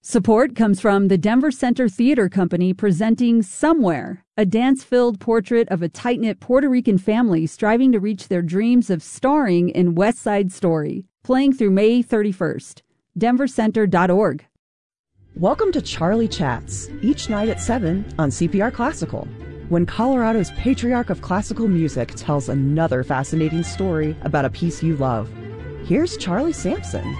Support comes from the Denver Center Theater Company presenting Somewhere, a dance-filled portrait of a tight-knit Puerto Rican family striving to reach their dreams of starring in West Side Story, playing through May 31st. denvercenter.org. Welcome to Charlie Chats, each night at 7 on CPR Classical, when Colorado's patriarch of classical music tells another fascinating story about a piece you love. Here's Charlie Sampson.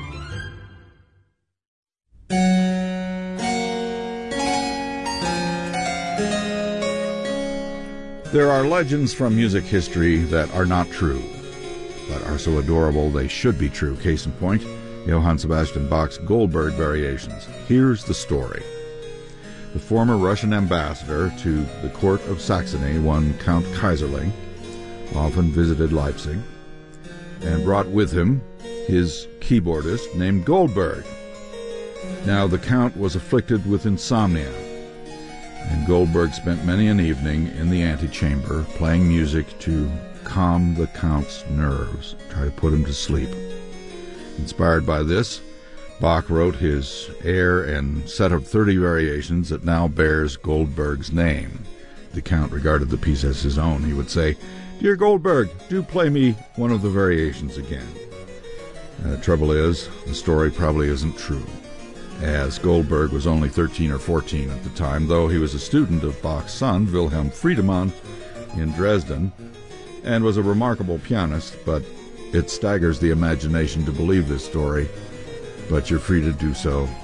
There are legends from music history that are not true, but are so adorable they should be true. Case in point, Johann Sebastian Bach's Goldberg Variations. Here's the story. The former Russian ambassador to the court of Saxony, one Count Kaiserling, often visited Leipzig and brought with him his keyboardist named Goldberg. Now the Count was afflicted with insomnia, and Goldberg spent many an evening in the antechamber playing music to calm the Count's nerves, try to put him to sleep. Inspired by this, Bach wrote his air and set of 30 variations that now bears Goldberg's name. The Count regarded the piece as his own. He would say, "Dear Goldberg, do play me one of the variations again." The trouble is, the story probably isn't true, as Goldberg was only 13 or 14 at the time, though he was a student of Bach's son, Wilhelm Friedemann, in Dresden, and was a remarkable pianist. But it staggers the imagination to believe this story, but you're free to do so